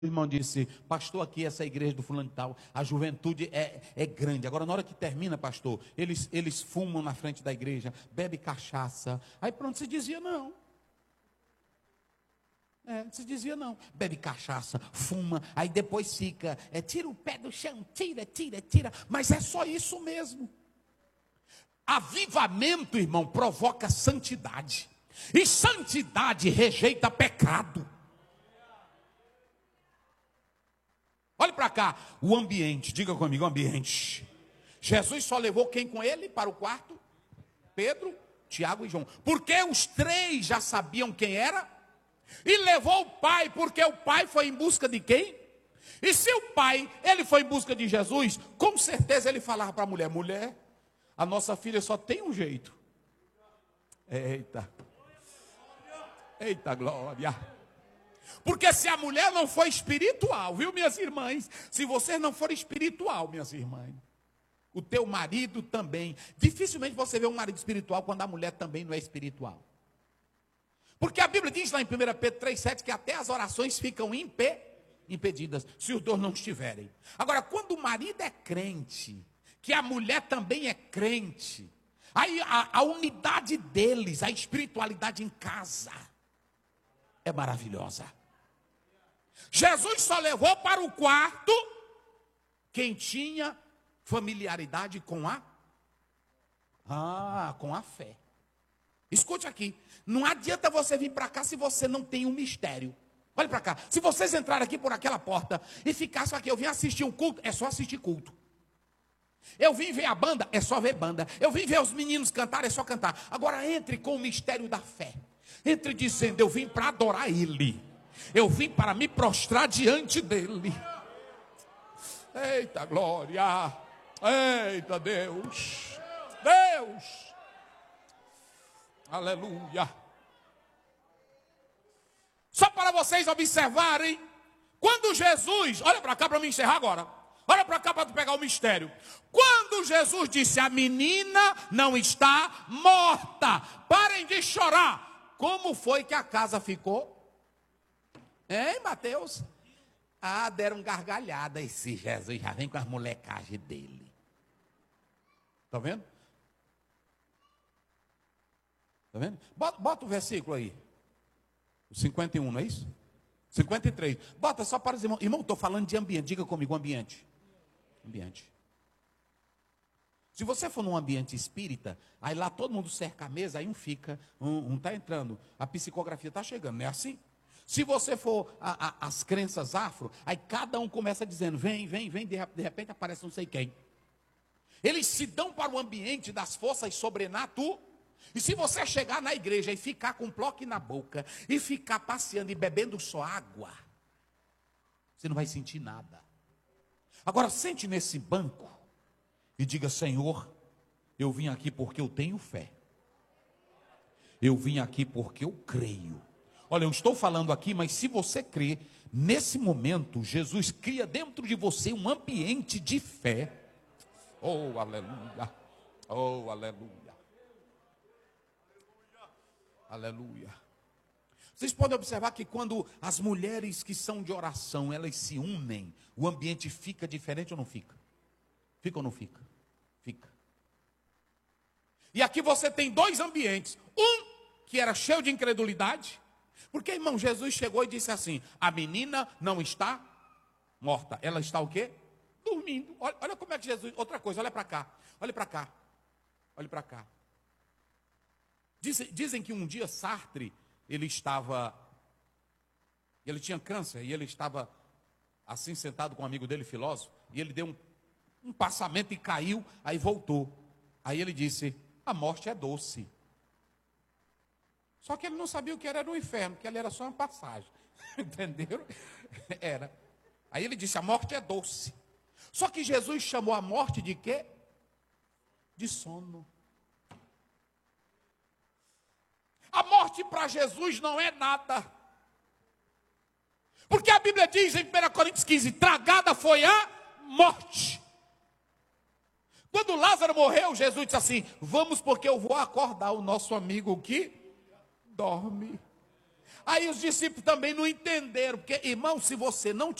O irmão disse: pastor, aqui essa igreja do fulano de tal, a juventude é grande. Agora, na hora que termina, pastor, eles fumam na frente da igreja, bebe cachaça. Aí pronto, se dizia não. Se dizia não. Bebe cachaça, fuma, aí depois fica, tira o pé do chão, tira. Mas é só isso mesmo. Avivamento, irmão, provoca santidade. E santidade rejeita pecado. Olhe para cá, o ambiente, diga comigo, o ambiente. Jesus só levou quem com ele para o quarto? Pedro, Tiago e João. Porque os três já sabiam quem era. E levou o pai, porque o pai foi em busca de quem? E se o pai, ele foi em busca de Jesus, com certeza ele falava para a mulher: mulher, a nossa filha só tem um jeito. Eita glória. Porque se a mulher não for espiritual, viu, minhas irmãs? Se você não for espiritual, minhas irmãs, o teu marido também. Dificilmente você vê um marido espiritual quando a mulher também não é espiritual. Porque a Bíblia diz lá em 1 Pedro 3,7 que até as orações ficam impedidas, se os dois não estiverem. Agora, quando o marido é crente, que a mulher também é crente, aí a unidade deles, a espiritualidade em casa, é maravilhosa. Jesus só levou para o quarto quem tinha familiaridade com a fé. Escute aqui, não adianta você vir para cá se você não tem um mistério. Olha para cá, se vocês entrarem aqui por aquela porta e ficar só aqui, eu vim assistir um culto, é só assistir culto. Eu vim ver a banda, é só ver banda. Eu vim ver os meninos cantar, é só cantar. Agora entre com o mistério da fé. Entre dizendo: eu vim para adorar Ele. Eu vim para me prostrar diante dEle. Eita glória. Eita Deus. Aleluia. Só para vocês observarem, quando Jesus, olha para cá para me encerrar agora. Olha para cá para tu pegar o mistério. Quando Jesus disse: a menina não está morta, parem de chorar. Como foi que a casa ficou? Hein, Mateus? Deram gargalhada. Esse Jesus já vem com as molecagens dele. Está vendo? Está vendo? Bota o versículo aí. O 51, não é isso? 53. Bota só para os irmãos. Irmão, estou falando de ambiente. Diga comigo, ambiente. Ambiente. Se você for num ambiente espírita, aí lá todo mundo cerca a mesa, aí um fica, um está entrando, a psicografia está chegando, não é assim? Se você for as crenças afro, aí cada um começa dizendo: vem, de repente aparece não sei quem. Eles se dão para o ambiente das forças sobrenaturais. E se você chegar na igreja e ficar com um bloco na boca, e ficar passeando e bebendo só água, você não vai sentir nada. Agora sente nesse banco e diga: Senhor, eu vim aqui porque eu tenho fé. Eu vim aqui porque eu creio. Olha, eu estou falando aqui, mas se você crê, nesse momento, Jesus cria dentro de você um ambiente de fé. Oh, aleluia. Oh, aleluia. Aleluia. Vocês podem observar que quando as mulheres que são de oração, elas se unem, o ambiente fica diferente ou não fica? Fica ou não fica? Fica. E aqui você tem dois ambientes. Um que era cheio de incredulidade. Porque, irmão, Jesus chegou e disse assim: a menina não está morta. Ela está o quê? Dormindo. Olha como é que Jesus... Outra coisa, olha para cá. Olha para cá. Olha para cá. Dizem que um dia Sartre, ele tinha câncer, e ele estava assim sentado com um amigo dele, filósofo, e ele deu um passamento e caiu, aí voltou. Aí ele disse: a morte é doce. Só que ele não sabia o que era o inferno, que ali era só uma passagem. Entenderam? Era. Aí ele disse: a morte é doce. Só que Jesus chamou a morte de quê? De sono. A morte para Jesus não é nada. Porque a Bíblia diz em 1 Coríntios 15: tragada foi a morte. Quando Lázaro morreu, Jesus disse assim: vamos, porque eu vou acordar o nosso amigo que dorme. Aí os discípulos também não entenderam, porque, irmão, se você não